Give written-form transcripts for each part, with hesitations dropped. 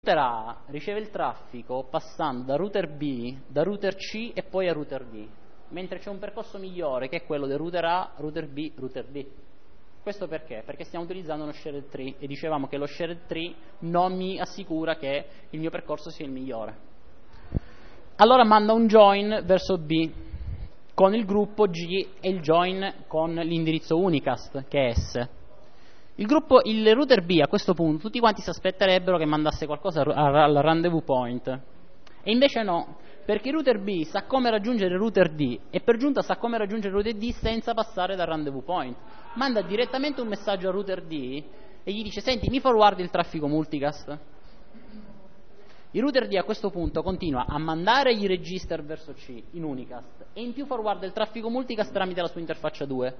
router A riceve il traffico passando da router B, da router C e poi a router D, mentre c'è un percorso migliore che è quello del router A, router B, router D. Questo perché? Perché stiamo utilizzando uno shared tree e dicevamo che lo shared tree non mi assicura che il mio percorso sia il migliore. Allora manda un join verso B con il gruppo G e il join con l'indirizzo unicast che è S. Il router B a questo punto tutti quanti si aspetterebbero che mandasse qualcosa al rendezvous point e invece no, perché il router B sa come raggiungere il router D e per giunta sa come raggiungere il router D senza passare dal rendezvous point. Manda direttamente un messaggio al router D e gli dice: senti, mi forwardi il traffico multicast? Il router D a questo punto continua a mandare i register verso C in unicast e in più forwarda il traffico multicast tramite la sua interfaccia 2.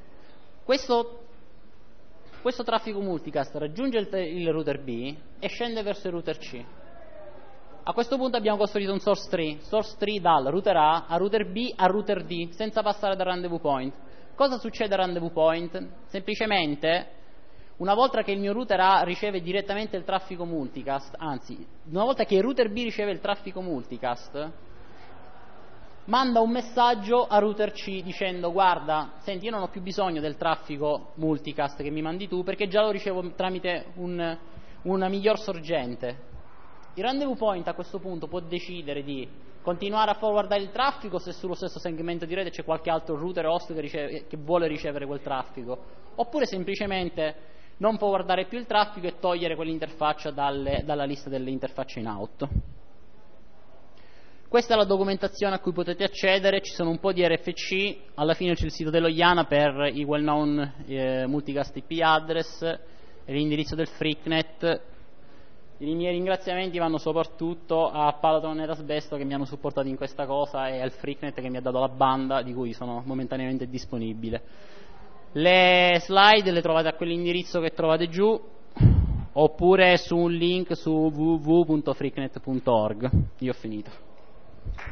Questo traffico multicast raggiunge il router B e scende verso il router C. A questo punto abbiamo costruito un source tree dal router A a router B a router D senza passare dal rendezvous point. Cosa succede al rendezvous point? Semplicemente, una volta che il mio router A riceve direttamente il traffico multicast, anzi, una volta che il router B riceve il traffico multicast, manda un messaggio a router C dicendo: guarda, senti, io non ho più bisogno del traffico multicast che mi mandi tu perché già lo ricevo tramite una miglior sorgente. Il rendezvous point a questo punto può decidere di continuare a forwardare il traffico se sullo stesso segmento di rete c'è qualche altro router host che vuole ricevere quel traffico, oppure semplicemente non forwardare più il traffico e togliere quell'interfaccia dalla lista delle interfacce in out. Questa è la documentazione a cui potete accedere, ci sono un po' di RFC, alla fine c'è il sito dello IANA per i well known multicast IP address e l'indirizzo del Freaknet. I miei ringraziamenti vanno soprattutto a Palaton e Asbesto che mi hanno supportato in questa cosa e al Freaknet che mi ha dato la banda di cui sono momentaneamente disponibile. Le slide le trovate a quell'indirizzo che trovate giù oppure su un link su www.freaknet.org. Io ho finito.